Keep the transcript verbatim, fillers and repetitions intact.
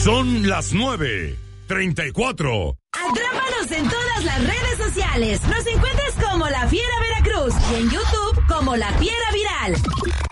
Son las nueve treinta y cuatro. Atrápanos en todas las redes sociales. Nos encuentras como La Fiera Veracruz y en YouTube como La Fiera Viral.